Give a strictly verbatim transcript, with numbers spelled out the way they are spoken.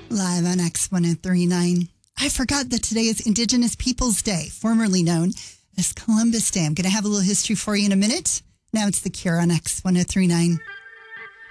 Live on X ten thirty-nine. I forgot that today is Indigenous Peoples Day, formerly known as Columbus Day. I'm going to have a little history for you in a minute. Now it's The Cure on X ten thirty-nine.